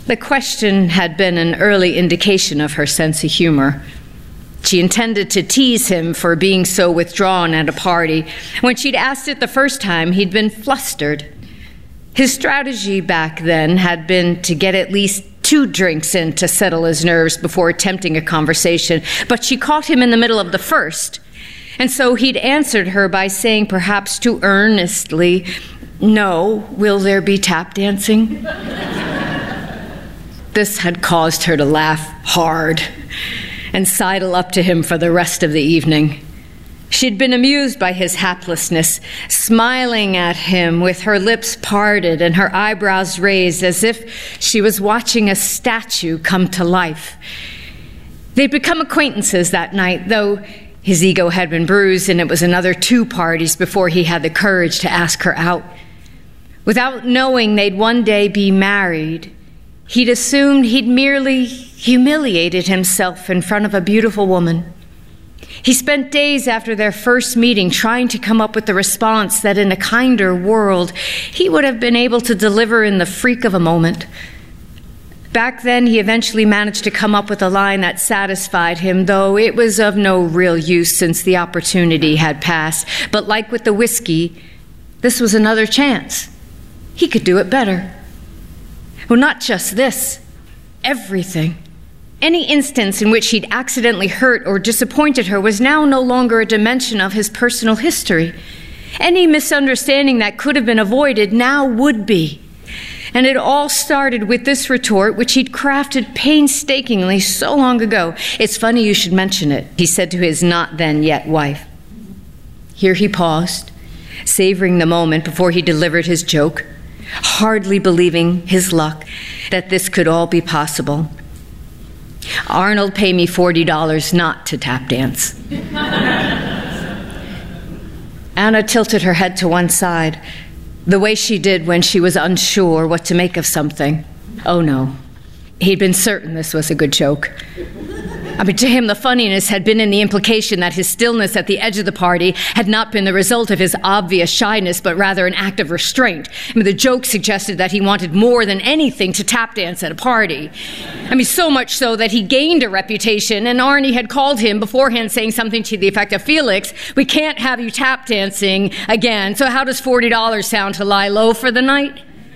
The question had been an early indication of her sense of humor. She intended to tease him for being so withdrawn at a party. When she'd asked it the first time, he'd been flustered. His strategy back then had been to get at least 2 drinks in to settle his nerves before attempting a conversation, but she caught him in the middle of the first. And so he'd answered her by saying, perhaps too earnestly, "No, will there be tap dancing?" This had caused her to laugh hard and sidle up to him for the rest of the evening. She'd been amused by his haplessness, smiling at him with her lips parted and her eyebrows raised as if she was watching a statue come to life. They'd become acquaintances that night, though his ego had been bruised, and it was another 2 parties before he had the courage to ask her out. Without knowing they'd one day be married, he'd assumed he'd merely humiliated himself in front of a beautiful woman. He spent days after their first meeting trying to come up with the response that in a kinder world he would have been able to deliver in the freak of a moment. Back then, he eventually managed to come up with a line that satisfied him, though it was of no real use since the opportunity had passed. But like with the whiskey, this was another chance. He could do it better. Well, not just this, everything. Any instance in which he'd accidentally hurt or disappointed her was now no longer a dimension of his personal history. Any misunderstanding that could have been avoided now would be. And it all started with this retort, which he'd crafted painstakingly so long ago. "It's funny you should mention it," he said to his not-then-yet wife. Here he paused, savoring the moment before he delivered his joke, hardly believing his luck that this could all be possible. "Arnold paid me $40 not to tap dance." Anna tilted her head to one side, the way she did when she was unsure what to make of something. Oh no, he'd been certain this was a good joke. To him, the funniness had been in the implication that his stillness at the edge of the party had not been the result of his obvious shyness, but rather an act of restraint. The joke suggested that he wanted more than anything to tap dance at a party. So much so that he gained a reputation, and Arnie had called him beforehand saying something to the effect of, "Felix, we can't have you tap dancing again, so how does $40 sound to lie low for the night?"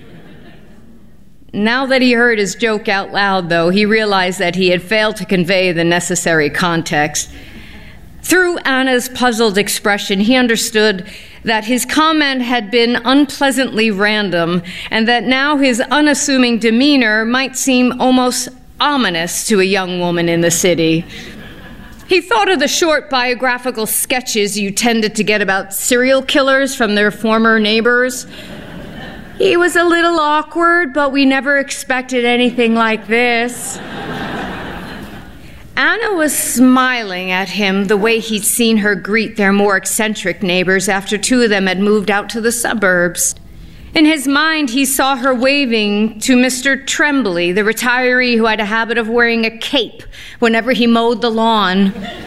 Now that he heard his joke out loud, though, he realized that he had failed to convey the necessary context. Through Anna's puzzled expression, he understood that his comment had been unpleasantly random, and that now his unassuming demeanor might seem almost ominous to a young woman in the city. He thought of the short biographical sketches you tended to get about serial killers from their former neighbors. He was a little awkward, but we never expected anything like this. Anna was smiling at him the way he'd seen her greet their more eccentric neighbors after 2 of them had moved out to the suburbs. In his mind, he saw her waving to Mr. Tremblay, the retiree who had a habit of wearing a cape whenever he mowed the lawn.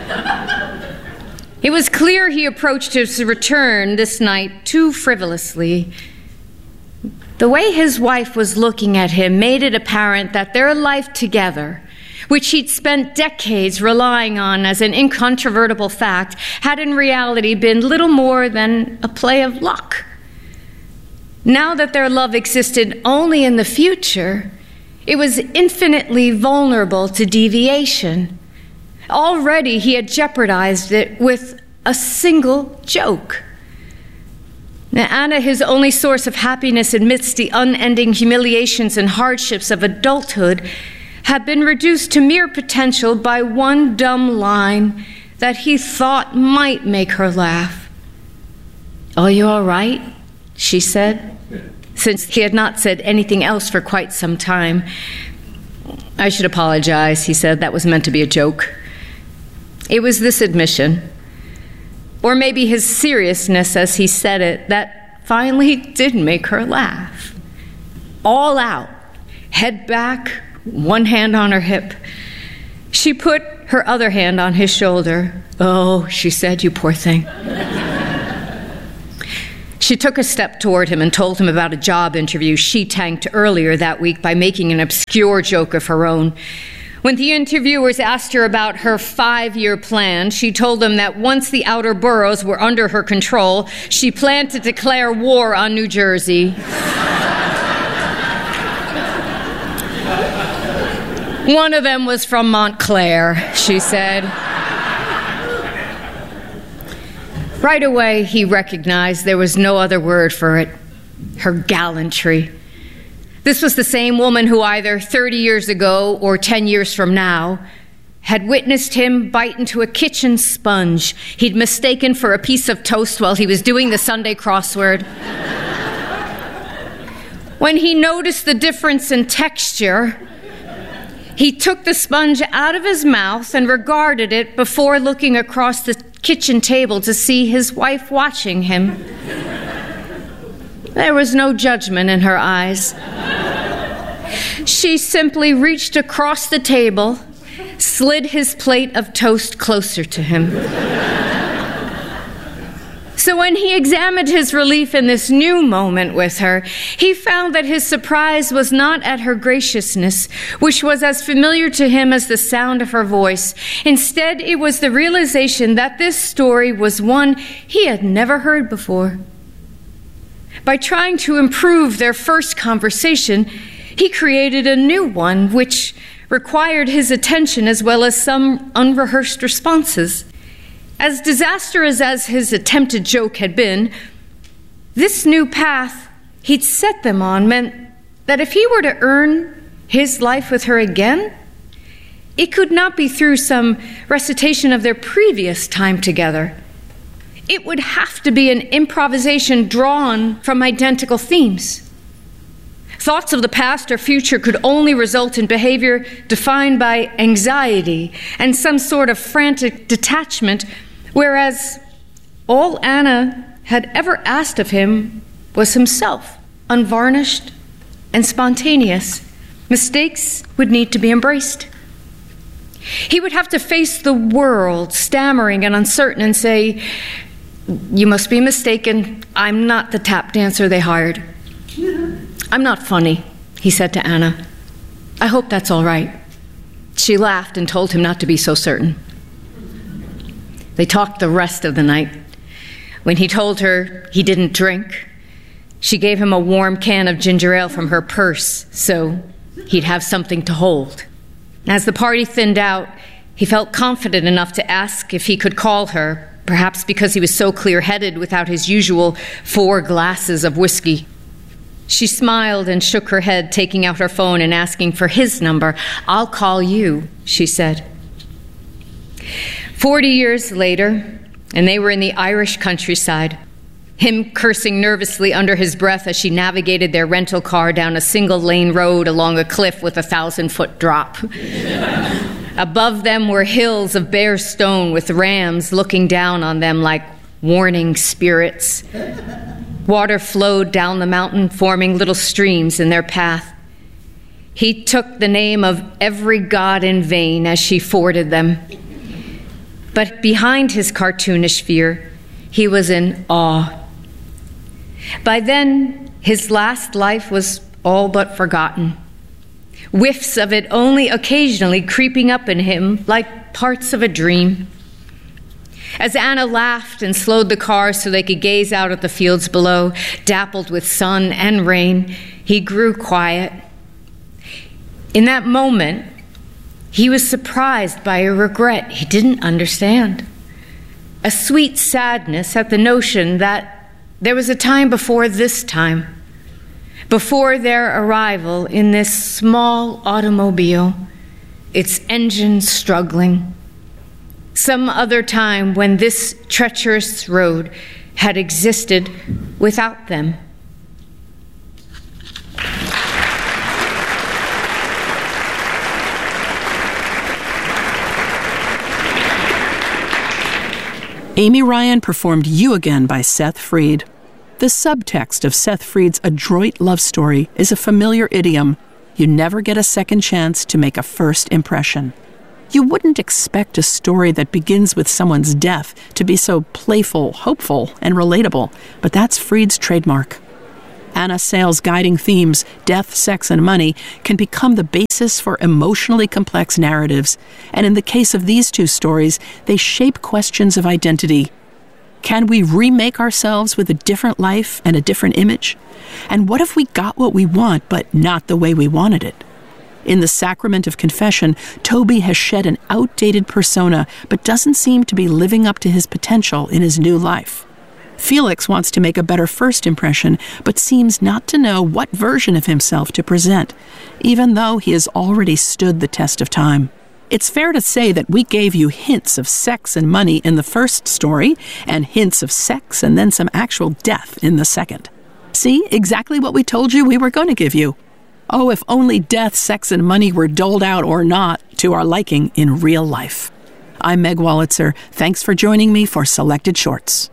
It was clear he approached his return this night too frivolously. The way his wife was looking at him made it apparent that their life together, which he'd spent decades relying on as an incontrovertible fact, had in reality been little more than a play of luck. Now that their love existed only in the future, it was infinitely vulnerable to deviation. Already he had jeopardized it with a single joke. Now, Anna, his only source of happiness amidst the unending humiliations and hardships of adulthood, had been reduced to mere potential by one dumb line that he thought might make her laugh. "Are you all right?" she said, since he had not said anything else for quite some time. "I should apologize," he said. "That was meant to be a joke." It was this admission, or maybe his seriousness as he said it, that finally did make her laugh. All out, head back, one hand on her hip. She put her other hand on his shoulder. "Oh," she said, "you poor thing." She took a step toward him and told him about a job interview she tanked earlier that week by making an obscure joke of her own. When the interviewers asked her about her 5-year plan, she told them that once the outer boroughs were under her control, she planned to declare war on New Jersey. One of them was from Montclair, she said. Right away, he recognized there was no other word for it: her gallantry. This was the same woman who either 30 years ago or 10 years from now had witnessed him bite into a kitchen sponge he'd mistaken for a piece of toast while he was doing the Sunday crossword. When he noticed the difference in texture, he took the sponge out of his mouth and regarded it before looking across the kitchen table to see his wife watching him. There was no judgment in her eyes. She simply reached across the table, slid his plate of toast closer to him. So when he examined his relief in this new moment with her, he found that his surprise was not at her graciousness, which was as familiar to him as the sound of her voice. Instead, it was the realization that this story was one he had never heard before. By trying to improve their first conversation, he created a new one which required his attention as well as some unrehearsed responses. As disastrous as his attempted joke had been, this new path he'd set them on meant that if he were to earn his life with her again, it could not be through some recitation of their previous time together. It would have to be an improvisation drawn from identical themes. Thoughts of the past or future could only result in behavior defined by anxiety and some sort of frantic detachment, whereas all Anna had ever asked of him was himself, unvarnished and spontaneous. Mistakes would need to be embraced. He would have to face the world, stammering and uncertain, and say, "You must be mistaken. I'm not the tap dancer they hired." "I'm not funny," he said to Anna. "I hope that's all right." She laughed and told him not to be so certain. They talked the rest of the night. When he told her he didn't drink, she gave him a warm can of ginger ale from her purse so he'd have something to hold. As the party thinned out, he felt confident enough to ask if he could call her, perhaps because he was so clear-headed without his usual 4 glasses of whiskey. She smiled and shook her head, taking out her phone and asking for his number. "I'll call you," she said. 40 years later, and they were in the Irish countryside, him cursing nervously under his breath as she navigated their rental car down a single-lane road along a cliff with a 1,000-foot drop. Above them were hills of bare stone with rams looking down on them like warning spirits. Water flowed down the mountain, forming little streams in their path. He took the name of every god in vain as she forded them. But behind his cartoonish fear, he was in awe. By then, his last life was all but forgotten. Whiffs of it only occasionally creeping up in him like parts of a dream. As Anna laughed and slowed the car so they could gaze out at the fields below, dappled with sun and rain, he grew quiet. In that moment, he was surprised by a regret he didn't understand. A sweet sadness at the notion that there was a time before this time, before their arrival in this small automobile, its engine struggling. Some other time when this treacherous road had existed without them. Amy Ryan performed You Again by Seth Freed. The subtext of Seth Freed's adroit love story is a familiar idiom: you never get a second chance to make a first impression. You wouldn't expect a story that begins with someone's death to be so playful, hopeful, and relatable, but that's Freed's trademark. Anna Sayle's guiding themes, death, sex, and money, can become the basis for emotionally complex narratives, and in the case of these two stories, they shape questions of identity. Can we remake ourselves with a different life and a different image? And what if we got what we want, but not the way we wanted it? In The Sacrament of Confession, Toby has shed an outdated persona, but doesn't seem to be living up to his potential in his new life. Felix wants to make a better first impression, but seems not to know what version of himself to present, even though he has already stood the test of time. It's fair to say that we gave you hints of sex and money in the first story, and hints of sex and then some actual death in the second. See, exactly what we told you we were going to give you. Oh, if only death, sex, and money were doled out or not to our liking in real life. I'm Meg Wolitzer. Thanks for joining me for Selected Shorts.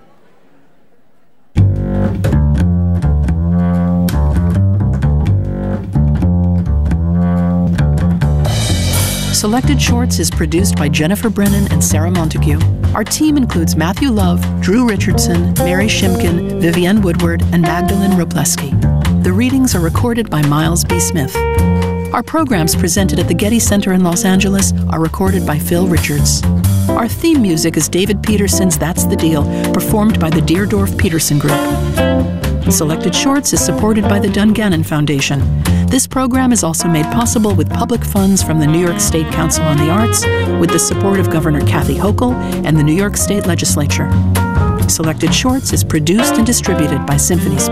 Selected Shorts is produced by Jennifer Brennan and Sarah Montague. Our team includes Matthew Love, Drew Richardson, Mary Shimkin, Vivienne Woodward, and Magdalene Robleski. The readings are recorded by Miles B. Smith. Our programs presented at the Getty Center in Los Angeles are recorded by Phil Richards. Our theme music is David Peterson's That's the Deal, performed by the Deerdorf Peterson Group. Selected Shorts is supported by the Dungannon Foundation. This program is also made possible with public funds from the New York State Council on the Arts, with the support of Governor Kathy Hochul and the New York State Legislature. Selected Shorts is produced and distributed by Symphony Speech.